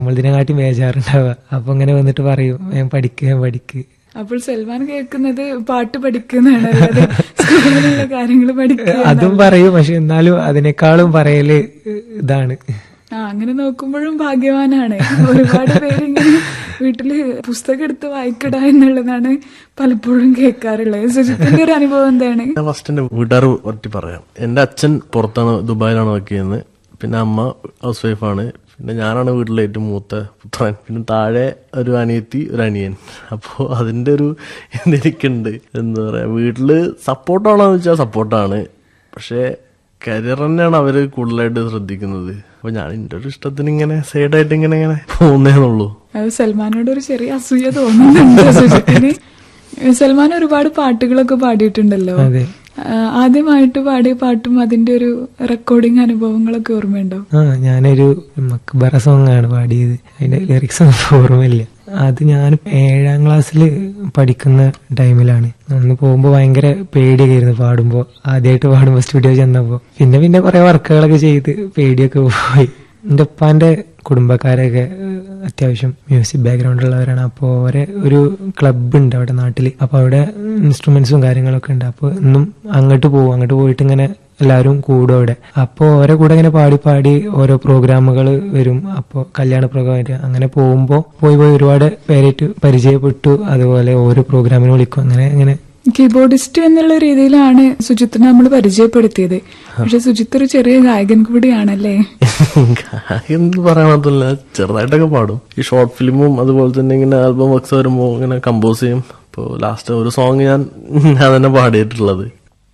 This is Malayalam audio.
നമ്മളിതിനെക്കാട്ടി ബേജാറുണ്ടാവുക. അപ്പൊ ഇങ്ങനെ വന്നിട്ട് പറയും ഞാൻ പഠിക്ക്. അപ്പോൾ സൽമാൻ കേൾക്കുന്നത് പാട്ട് പഠിക്കുന്നതാണ്, അല്ലാതെ സ്കൂളിലുള്ള കാര്യങ്ങൾ പഠിക്കുക. അതും പറയും, പക്ഷെ എന്നാലും അതിനേക്കാളും പറയല് ഇതാണ്. അങ്ങനെ നോക്കുമ്പോഴും ഭാഗ്യവാനാണ്. ഒരുപാട് പേരിങ്ങനെ വീട്ടില് പുസ്തകം എടുത്ത് വായിക്കട എന്നുള്ളതാണ് പലപ്പോഴും കേൾക്കാറുള്ളത്. സുജിത്തിന്റെ ഒരു അനുഭവം എന്താണ്? ഫസ്റ്റ് എന്റെ വീട്ടുകാർ പറ്റി പറയാം. എന്റെ അച്ഛൻ പുറത്താണ്, ദുബായിലാണ് വർക്ക് ചെയ്യുന്നത്. പിന്നെ അമ്മ ഹൗസ് വൈഫാണ്. പിന്നെ ഞാനാണ് വീട്ടിലെ ഏറ്റവും മൂത്ത പുത്രൻ. പിന്നെ താഴെ ഒരു അനിയത്തി, ഒരു അനിയൻ. അപ്പോ അതിന്റെ ഒരു എനിക്കുണ്ട്. എന്താ പറയാ, വീട്ടില് സപ്പോർട്ടാണോന്ന് വെച്ചാൽ സപ്പോർട്ടാണ്. പക്ഷെ കരിയർ തന്നെയാണ് അവര് കൂടുതലായിട്ട് ശ്രദ്ധിക്കുന്നത്. അപ്പൊ ഞാൻ എന്റെ ഒരു ഇഷ്ടത്തിന് ഇങ്ങനെ സൈഡായിട്ട് ഇങ്ങനെ പോകുന്നേന്നുള്ളൂ. അത് സൽമാനോട് ഒരു ചെറിയ അസൂയ തോന്നുന്നുണ്ട് സുജിത്തിന്. സൽമാൻ ഒരുപാട് പാട്ടുകളൊക്കെ പാടിയിട്ടുണ്ടല്ലോ. ആദ്യമായിട്ട് പാടിയ പാട്ടും അതിന്റെ ഒരു റെക്കോർഡിംഗ് അനുഭവങ്ങളൊക്കെ ഓർമ്മയുണ്ടോ? ഞാനൊരു മക്ബറ സോങ് ആണ് പാടിയത്. അതിന്റെ ലിറിക്സ് ഒന്നും ഓർമ്മയില്ല. അത് ഞാൻ 7ാം ക്ലാസ്സിൽ പഠിക്കുന്ന ടൈമിലാണ്. അന്ന് പോകുമ്പോ ഭയങ്കര പേടിയൊക്കെ ആയിരുന്നു പാടുമ്പോ. ആദ്യമായിട്ട് പാടുമ്പോ സ്റ്റുഡിയോ ചെന്നപ്പോ പിന്നെ കുറെ വർക്കുകളൊക്കെ ചെയ്ത് പേടിയൊക്കെ പോയി. എന്റെ ഉപ്പാന്റെ കുടുംബക്കാരൊക്കെ അത്യാവശ്യം മ്യൂസിക് ബാക്ക്ഗ്രൗണ്ട് ഉള്ളവരാണ്. അപ്പോൾ അവരെ ഒരു ക്ലബ് ഉണ്ട് അവിടെ നാട്ടില്. അപ്പൊ അവിടെ ഇൻസ്ട്രുമെന്റ്സും കാര്യങ്ങളൊക്കെ ഉണ്ട്. അപ്പൊ ഇന്നും അങ്ങോട്ട് പോയിട്ട് ഇങ്ങനെ എല്ലാവരും കൂടും അവിടെ. അപ്പൊ ഓരോ കൂടെ ഇങ്ങനെ പാടി ഓരോ പ്രോഗ്രാമുകൾ വരും. അപ്പൊ കല്യാണ പ്രോഗ്രാം അങ്ങനെ പോകുമ്പോ പോയി ഒരുപാട് പേരായിട്ട് പരിചയപ്പെട്ടു. അതുപോലെ ഓരോ പ്രോഗ്രാമിന് വിളിക്കും. അങ്ങനെ കീബോർഡിസ്റ്റ് എന്നുള്ള രീതിയിലാണ് സുജിത്തിനെ നമ്മൾ പരിചയപ്പെടുത്തിയത്. പക്ഷെ സുജിത്ത് ഒരു ചെറിയ ഗായകൻ കൂടിയാണല്ലേ? ഗായകൻ പറയാൻ മാത്രമല്ല, ചെറുതായിട്ടൊക്കെ പാടും. ഈ ഷോർട്ട് ഫിലിമും അതുപോലെ തന്നെ ഇങ്ങനെ ആൽബം വർക്ക്സ് വരുമ്പോ ഇങ്ങനെ കമ്പോസ് ചെയ്യും. ഇപ്പൊ ലാസ്റ്റ് ഒരു സോങ് ഞാൻ തന്നെ പാടിയിട്ടുള്ളത്.